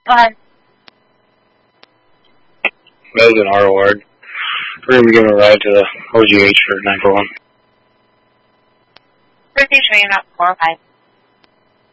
Go ahead. That was an R ward. We're going to be giving a ride to the OGH for 941. Birthday train up 405.